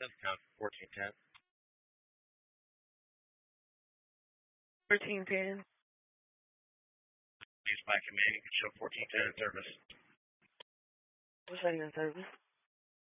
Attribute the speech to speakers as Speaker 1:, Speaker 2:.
Speaker 1: That's count 1410.
Speaker 2: 1410.
Speaker 1: Use by command, you can show 1410 in service.
Speaker 2: What's that in service?